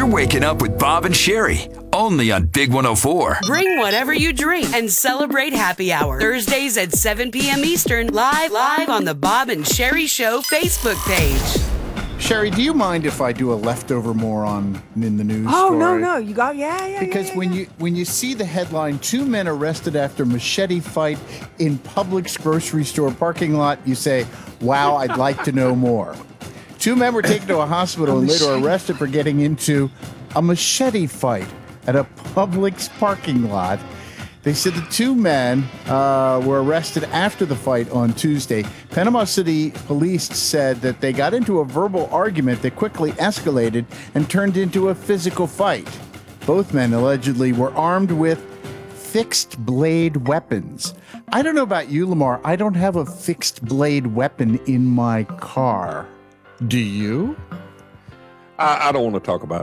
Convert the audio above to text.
waking up with Bob and Sherry, only on Big 104. Bring whatever you drink and celebrate happy hour. Thursdays at 7 p.m. Eastern, live on the Bob and Sherry Show Facebook page. Sherry, do you mind if I do a leftover moron in the news Oh, story? no. You got, yeah. Because when you see the headline, 2 men arrested after machete fight in Publix grocery store parking lot, you say, wow, I'd like to know more. 2 men were taken to a hospital and later arrested for getting into a machete fight at a Publix parking lot. They said the 2 men were arrested after the fight on Tuesday. Panama City police said that they got into a verbal argument that quickly escalated and turned into a physical fight. Both men allegedly were armed with fixed blade weapons. I don't know about you, Lamar. I don't have a fixed blade weapon in my car. Do you? I don't want to talk about